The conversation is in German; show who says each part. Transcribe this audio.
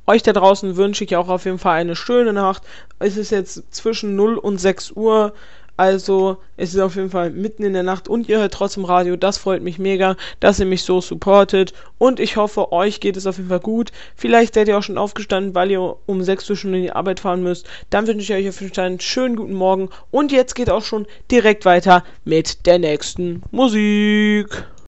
Speaker 1: euch da draußen wünsche ich auch auf jeden Fall eine schöne Nacht. Es ist jetzt zwischen 0 und 6 Uhr. Also, es ist auf jeden Fall mitten in der Nacht und ihr hört trotzdem Radio. Das freut mich mega, dass ihr mich so supportet. Und ich hoffe, euch geht es auf jeden Fall gut. Vielleicht seid ihr auch schon aufgestanden, weil ihr um 6 Uhr schon in die Arbeit fahren müsst. Dann wünsche ich euch auf jeden Fall einen schönen guten Morgen. Und jetzt geht auch schon direkt weiter mit der nächsten Musik.